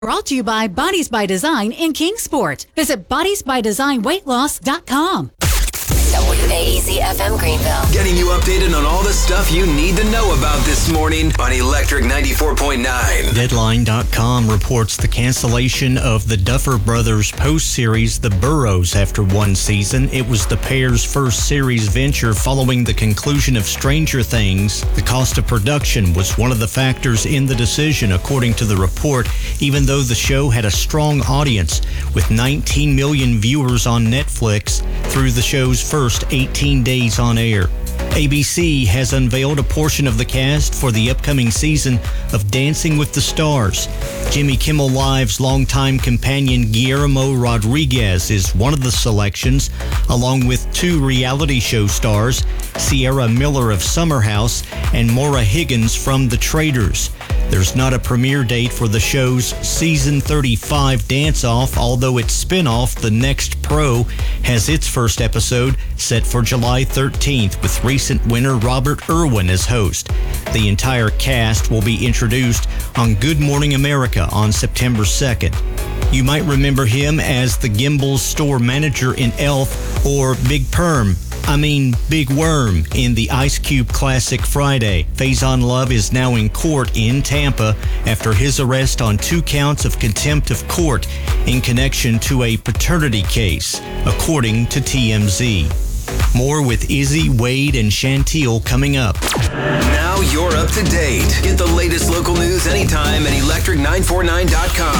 Brought to you by Bodies by Design in Kingsport. Visit bodiesbydesignweightloss.com. WAEZ FM Greenville. Getting you updated on all the stuff you need to know about this morning on Electric 94.9. Deadline.com reports the cancellation of the Duffer Brothers post-series The Burrows after one season. It was the pair's first series venture following the conclusion of Stranger Things. The cost of production was one of the factors in the decision, according to the report, even though the show had a strong audience with 19 million viewers on Netflix through the show's first 18 days on air. ABC has unveiled a portion of the cast for the upcoming season of Dancing with the Stars. Jimmy Kimmel Live's longtime companion Guillermo Rodriguez is one of the selections, along with two reality show stars, Sierra Miller of Summer House and Maura Higgins from The Traitors. There's not a premiere date for the show's Season 35 dance-off, although its spin-off, The Next Pro, has its first episode set for July 13th with recent winner Robert Irwin as host. The entire cast will be introduced on Good Morning America on September 2nd. You might remember him as the Gimbels store manager in Elf or Big Worm in the Ice Cube classic Friday. Faison Love is now in court in Tampa after his arrest on 2 counts of contempt of court in connection to a paternity case, according to TMZ. More with Izzy, Wade, and Chantil coming up. Now you're up to date. Get the latest local news anytime at electric949.com.